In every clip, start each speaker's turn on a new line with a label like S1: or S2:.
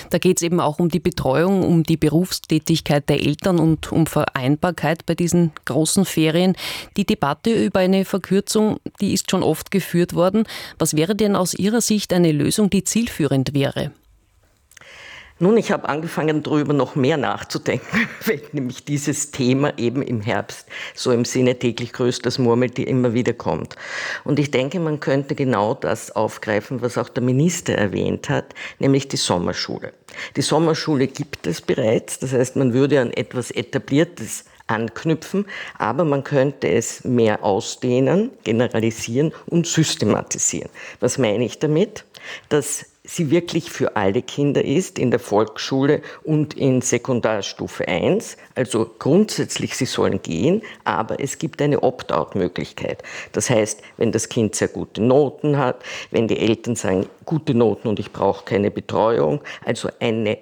S1: Da geht es eben auch um die Betreuung, um die Berufstätigkeit der Eltern und um Vereinbarkeit bei diesen großen Ferien. Die Debatte über eine Verkürzung, die ist schon oft geführt worden. Was wäre denn aus Ihrer Sicht eine Lösung, die zielführend wäre?
S2: Nun, ich habe angefangen, darüber noch mehr nachzudenken, weil nämlich dieses Thema eben im Herbst so im Sinne täglich grüßt das Murmeltier immer wieder kommt. Und ich denke, man könnte genau das aufgreifen, was auch der Minister erwähnt hat, nämlich die Sommerschule. Die Sommerschule gibt es bereits, das heißt, man würde an etwas Etabliertes anknüpfen, aber man könnte es mehr ausdehnen, generalisieren und systematisieren. Was meine ich damit? Dass sie wirklich für alle Kinder ist, in der Volksschule und in Sekundarstufe 1. Also grundsätzlich, sie sollen gehen, aber es gibt eine Opt-out-Möglichkeit. Das heißt, wenn das Kind sehr gute Noten hat, wenn die Eltern sagen, gute Noten und ich brauche keine Betreuung, also eine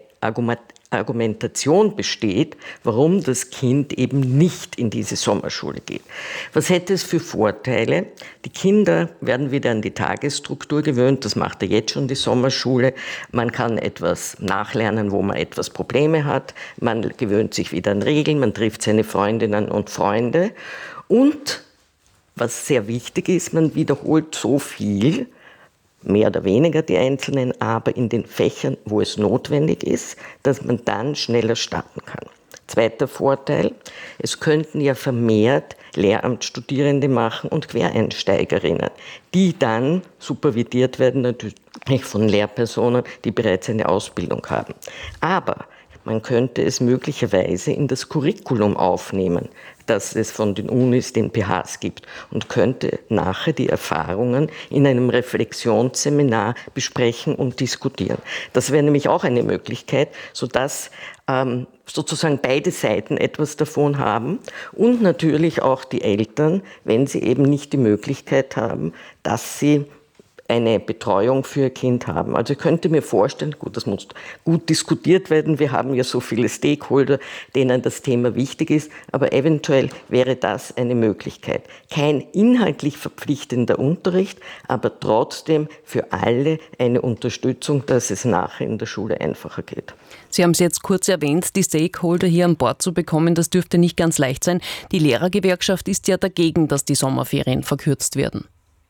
S2: Argumentation besteht, warum das Kind eben nicht in diese Sommerschule geht. Was hätte es für Vorteile? Die Kinder werden wieder an die Tagesstruktur gewöhnt, das macht ja jetzt schon die Sommerschule. Man kann etwas nachlernen, wo man etwas Probleme hat. Man gewöhnt sich wieder an Regeln, man trifft seine Freundinnen und Freunde. Und, was sehr wichtig ist, man wiederholt so viel, mehr oder weniger die Einzelnen, aber in den Fächern, wo es notwendig ist, dass man dann schneller starten kann. Zweiter Vorteil, es könnten ja vermehrt Lehramtsstudierende machen und Quereinsteigerinnen, die dann supervidiert werden, natürlich von Lehrpersonen, die bereits eine Ausbildung haben. Aber man könnte es möglicherweise in das Curriculum aufnehmen, das es von den Unis, den PHs gibt und könnte nachher die Erfahrungen in einem Reflexionsseminar besprechen und diskutieren. Das wäre nämlich auch eine Möglichkeit, sodass sozusagen beide Seiten etwas davon haben und natürlich auch die Eltern, wenn sie eben nicht die Möglichkeit haben, dass sie eine Betreuung für ihr Kind haben. Also ich könnte mir vorstellen, gut, das muss gut diskutiert werden, wir haben ja so viele Stakeholder, denen das Thema wichtig ist, aber eventuell wäre das eine Möglichkeit. Kein inhaltlich verpflichtender Unterricht, aber trotzdem für alle eine Unterstützung, dass es nachher in der Schule einfacher geht.
S1: Sie haben es jetzt kurz erwähnt, die Stakeholder hier an Bord zu bekommen, das dürfte nicht ganz leicht sein. Die Lehrergewerkschaft ist ja dagegen, dass die Sommerferien verkürzt werden.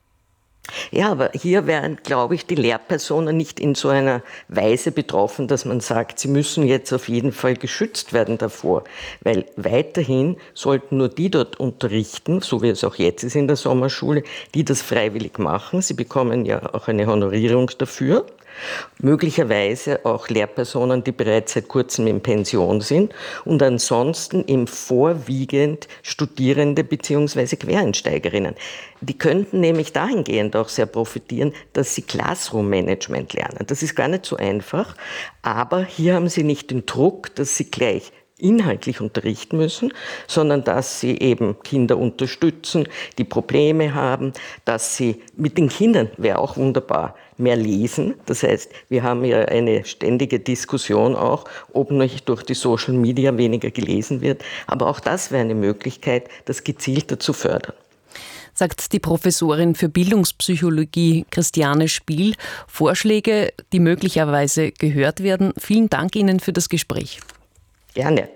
S2: Ja, aber hier wären, glaube ich, die Lehrpersonen nicht in so einer Weise betroffen, dass man sagt, sie müssen jetzt auf jeden Fall geschützt werden davor. Weil weiterhin sollten nur die dort unterrichten, so wie es auch jetzt ist in der Sommerschule, die das freiwillig machen. Sie bekommen ja auch eine Honorierung dafür. Möglicherweise auch Lehrpersonen, die bereits seit kurzem in Pension sind und ansonsten eben vorwiegend Studierende bzw. Quereinsteigerinnen. Die könnten nämlich dahingehend auch sehr profitieren, dass sie Classroom-Management lernen. Das ist gar nicht so einfach, aber hier haben sie nicht den Druck, dass sie gleich inhaltlich unterrichten müssen, sondern dass sie eben Kinder unterstützen, die Probleme haben, dass sie mit den Kindern, wäre auch wunderbar, mehr lesen. Das heißt, wir haben ja eine ständige Diskussion auch, ob nicht durch die Social Media weniger gelesen wird. Aber auch das wäre eine Möglichkeit, das gezielter zu fördern.
S1: Sagt die Professorin für Bildungspsychologie Christiane Spiel. Vorschläge, die möglicherweise gehört werden. Vielen Dank Ihnen für das Gespräch.
S2: Gerne.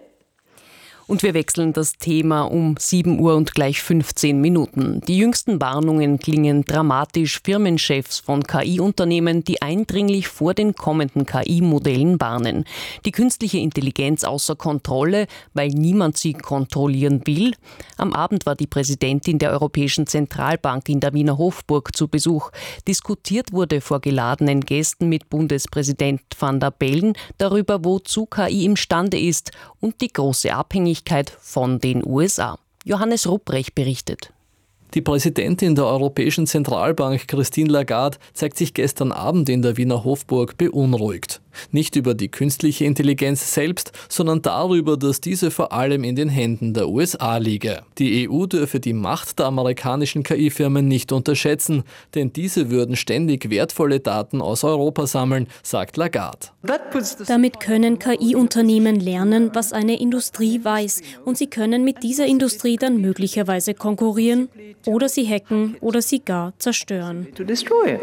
S1: Und wir wechseln das Thema um 7 Uhr und gleich 15 Minuten. Die jüngsten Warnungen klingen dramatisch. Firmenchefs von KI-Unternehmen, die eindringlich vor den kommenden KI-Modellen warnen. Die künstliche Intelligenz außer Kontrolle, weil niemand sie kontrollieren will. Am Abend war die Präsidentin der Europäischen Zentralbank in der Wiener Hofburg zu Besuch. Diskutiert wurde vor geladenen Gästen mit Bundespräsident Van der Bellen darüber, wozu KI imstande ist und die große Abhängigkeit von den USA. Johannes Rupprecht berichtet.
S3: Die Präsidentin der Europäischen Zentralbank, Christine Lagarde, zeigt sich gestern Abend in der Wiener Hofburg beunruhigt. Nicht über die künstliche Intelligenz selbst, sondern darüber, dass diese vor allem in den Händen der USA liege. Die EU dürfe die Macht der amerikanischen KI-Firmen nicht unterschätzen, denn diese würden ständig wertvolle Daten aus Europa sammeln, sagt Lagarde.
S4: Damit können KI-Unternehmen lernen, was eine Industrie weiß, und sie können mit dieser Industrie dann möglicherweise konkurrieren oder sie hacken oder sie gar zerstören.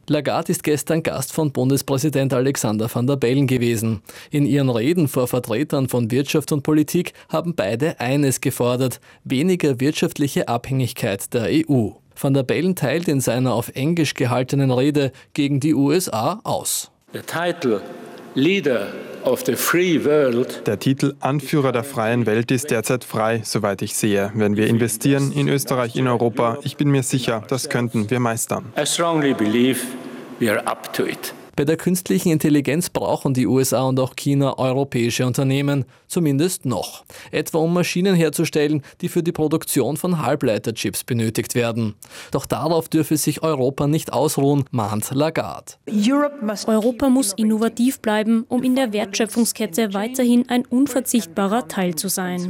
S3: Lagarde ist gestern Gast von Bundespräsident Alexander Van der Bellen gewesen. In ihren Reden vor Vertretern von Wirtschaft und Politik haben beide eines gefordert: weniger wirtschaftliche Abhängigkeit der EU. Van der Bellen teilt in seiner auf Englisch gehaltenen Rede gegen die USA aus.
S5: The title Leader of the Free World.
S6: Der Titel Anführer der freien Welt ist derzeit frei, soweit ich sehe. Wenn wir investieren in Österreich, in Europa, ich bin mir sicher, das könnten wir meistern.
S5: I strongly believe we are up to it.
S3: Bei der künstlichen Intelligenz brauchen die USA und auch China europäische Unternehmen, zumindest noch. Etwa um Maschinen herzustellen, die für die Produktion von Halbleiterchips benötigt werden. Doch darauf dürfe sich Europa nicht ausruhen, mahnt Lagarde.
S4: Europa muss innovativ bleiben, um in der Wertschöpfungskette weiterhin ein unverzichtbarer Teil zu sein.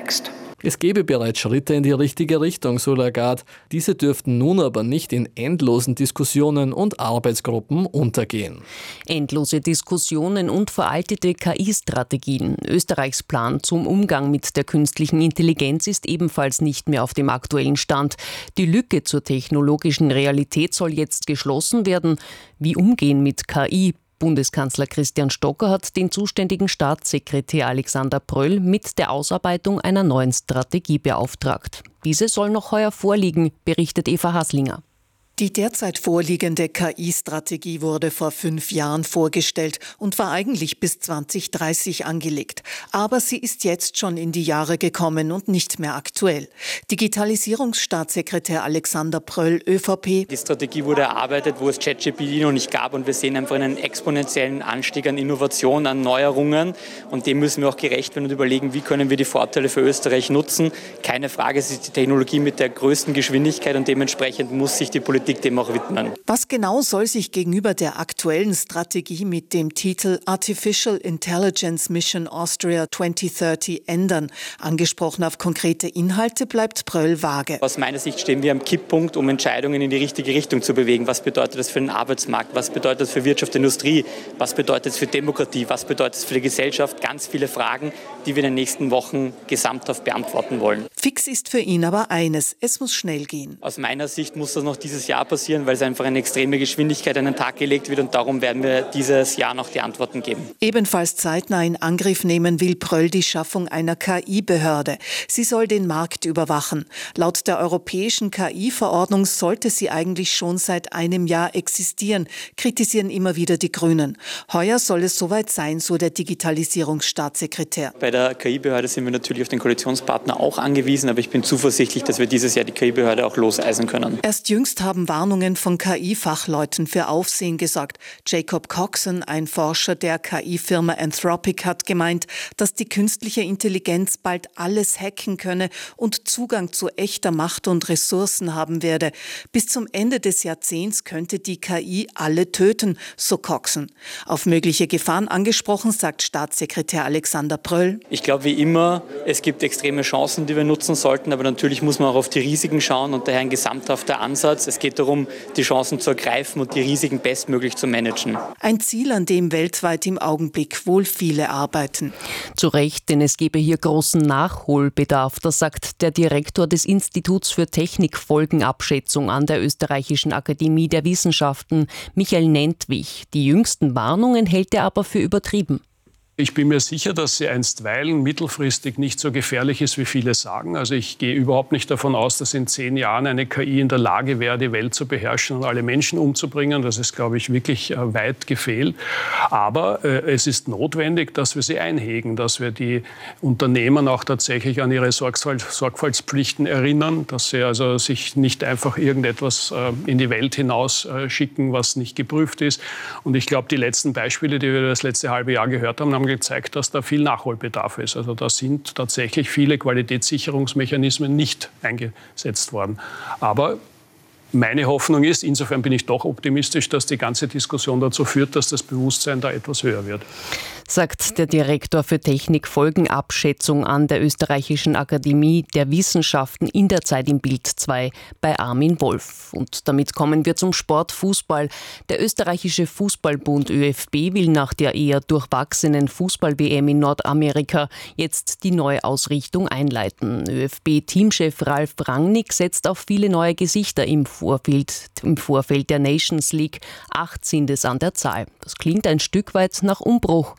S3: Es gebe bereits Schritte in die richtige Richtung, so Lagarde. Diese dürften nun aber nicht in endlosen Diskussionen und Arbeitsgruppen untergehen.
S1: Endlose Diskussionen und veraltete KI-Strategien. Österreichs Plan zum Umgang mit der künstlichen Intelligenz ist ebenfalls nicht mehr auf dem aktuellen Stand. Die Lücke zur technologischen Realität soll jetzt geschlossen werden. Wie umgehen mit KI? Bundeskanzler Christian Stocker hat den zuständigen Staatssekretär Alexander Pröll mit der Ausarbeitung einer neuen Strategie beauftragt. Diese soll noch heuer vorliegen, berichtet Eva Haslinger.
S7: Die derzeit vorliegende KI-Strategie wurde vor 5 Jahren vorgestellt und war eigentlich bis 2030 angelegt. Aber sie ist jetzt schon in die Jahre gekommen und nicht mehr aktuell. Digitalisierungsstaatssekretär Alexander Pröll, ÖVP.
S8: Die Strategie wurde erarbeitet, wo es ChatGPT noch nicht gab, und wir sehen einfach einen exponentiellen Anstieg an Innovation, an Neuerungen, und dem müssen wir auch gerecht werden und überlegen, wie können wir die Vorteile für Österreich nutzen. Keine Frage, es ist die Technologie mit der größten Geschwindigkeit und dementsprechend muss sich die Politik dem auch widmen.
S7: Was genau soll sich gegenüber der aktuellen Strategie mit dem Titel Artificial Intelligence Mission Austria 2030 ändern? Angesprochen auf konkrete Inhalte bleibt Pröll vage.
S8: Aus meiner Sicht stehen wir am Kipppunkt, um Entscheidungen in die richtige Richtung zu bewegen. Was bedeutet das für den Arbeitsmarkt? Was bedeutet das für Wirtschaft, Industrie? Was bedeutet das für Demokratie? Was bedeutet das für die Gesellschaft? Ganz viele Fragen, die wir in den nächsten Wochen gesamthaft beantworten wollen.
S7: Fix ist für ihn aber eines: Es muss schnell gehen.
S8: Aus meiner Sicht muss das noch dieses Jahr passieren, weil es einfach eine extreme Geschwindigkeit an den Tag gelegt wird, und darum werden wir dieses Jahr noch die Antworten geben.
S7: Ebenfalls zeitnah in Angriff nehmen will Pröll die Schaffung einer KI-Behörde. Sie soll den Markt überwachen. Laut der europäischen KI-Verordnung sollte sie eigentlich schon seit einem Jahr existieren, kritisieren immer wieder die Grünen. Heuer soll es soweit sein, so der Digitalisierungsstaatssekretär.
S8: Bei der KI-Behörde sind wir natürlich auf den Koalitionspartner auch angewiesen, aber ich bin zuversichtlich, dass wir dieses Jahr die KI-Behörde auch loseisen können.
S7: Erst jüngst haben Warnungen von KI-Fachleuten für Aufsehen gesorgt. Jacob Coxon, ein Forscher der KI-Firma Anthropic, hat gemeint, dass die künstliche Intelligenz bald alles hacken könne und Zugang zu echter Macht und Ressourcen haben werde. Bis zum Ende des Jahrzehnts könnte die KI alle töten, so Coxon. Auf mögliche Gefahren angesprochen, sagt Staatssekretär Alexander Pröll.
S8: Ich glaube, wie immer, es gibt extreme Chancen, die wir nutzen sollten, aber natürlich muss man auch auf die Risiken schauen, und daher ein gesamthafter Ansatz. Es geht darum, die Chancen zu ergreifen und die Risiken bestmöglich zu managen.
S7: Ein Ziel, an dem weltweit im Augenblick wohl viele arbeiten.
S1: Zu Recht, denn es gebe hier großen Nachholbedarf. Das sagt der Direktor des Instituts für Technikfolgenabschätzung an der Österreichischen Akademie der Wissenschaften, Michael Nentwich. Die jüngsten Warnungen hält er aber für übertrieben.
S9: Ich bin mir sicher, dass sie einstweilen mittelfristig nicht so gefährlich ist, wie viele sagen. Also ich gehe überhaupt nicht davon aus, dass in 10 Jahren eine KI in der Lage wäre, die Welt zu beherrschen und alle Menschen umzubringen. Das ist, glaube ich, wirklich weit gefehlt. Aber es ist notwendig, dass wir sie einhegen, dass wir die Unternehmen auch tatsächlich an ihre Sorgfaltspflichten erinnern, dass sie also sich nicht einfach irgendetwas in die Welt hinaus schicken, was nicht geprüft ist. Und ich glaube, die letzten Beispiele, die wir das letzte halbe Jahr gehört haben gezeigt, dass da viel Nachholbedarf ist. Also da sind tatsächlich viele Qualitätssicherungsmechanismen nicht eingesetzt worden. Aber meine Hoffnung ist, insofern bin ich doch optimistisch, dass die ganze Diskussion dazu führt, dass das Bewusstsein da etwas höher wird.
S1: sagt der Direktor für Technikfolgenabschätzung an der Österreichischen Akademie der Wissenschaften in der Zeit im Bild 2 bei Armin Wolf. Und damit kommen wir zum Sportfußball. Der österreichische Fußballbund ÖFB will nach der eher durchwachsenen Fußball-WM in Nordamerika jetzt die Neuausrichtung einleiten. ÖFB-Teamchef Ralf Rangnick setzt auf viele neue Gesichter im Vorfeld der Nations League. 8 sind es an der Zahl. Das klingt ein Stück weit nach Umbruch.